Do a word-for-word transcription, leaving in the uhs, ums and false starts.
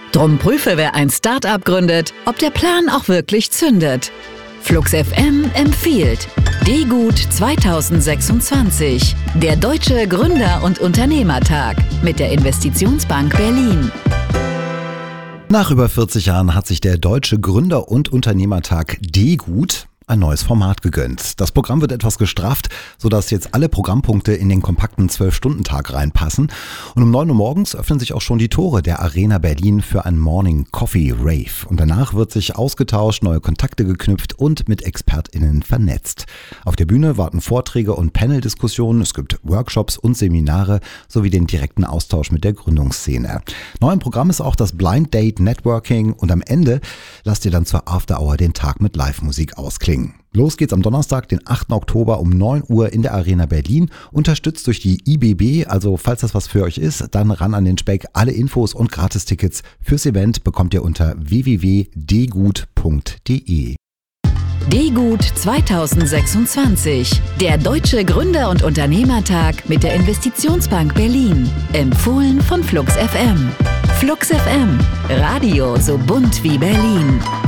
Drum prüfe, wer ein Start-up gründet, ob der Plan auch wirklich zündet. Flux F M empfiehlt D-Gut zweitausendsechsundzwanzig, der Deutsche Gründer- und Unternehmertag mit der Investitionsbank Berlin. Nach über vierzig Jahren hat sich der Deutsche Gründer- und Unternehmertag D-Gut ein neues Format gegönnt. Das Programm wird etwas gestrafft, sodass jetzt alle Programmpunkte in den kompakten zwölf-Stunden-Tag reinpassen. Und um neun Uhr morgens öffnen sich auch schon die Tore der Arena Berlin für ein Morning Coffee Rave. Und danach wird sich ausgetauscht, neue Kontakte geknüpft und mit ExpertInnen vernetzt. Auf der Bühne warten Vorträge und Panel-Diskussionen, es gibt Workshops und Seminare sowie den direkten Austausch mit der Gründungsszene. Neu im Programm ist auch das Blind Date Networking und am Ende lasst ihr dann zur After Hour den Tag mit Live-Musik ausklingen. Los geht's am Donnerstag, den achten Oktober um neun Uhr in der Arena Berlin, unterstützt durch die I B B, also falls das was für euch ist, dann ran an den Speck. Alle Infos und Gratistickets fürs Event bekommt ihr unter w w w punkt d gut punkt d e. D-Gut zweitausendsechsundzwanzig, der Deutsche Gründer- und Unternehmertag mit der Investitionsbank Berlin. Empfohlen von Flux F M. Flux F M, Radio so bunt wie Berlin.